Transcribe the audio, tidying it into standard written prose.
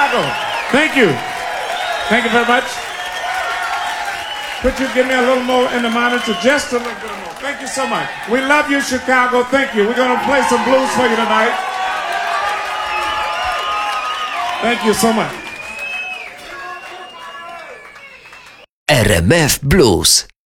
Chicago. Thank you. Thank you very much. Could you give me a little more in the monitor? Just a little bit more. Thank you so much. We love you, Chicago. Thank you. We're going to play some blues for you tonight. Thank you so much. RMF Blues.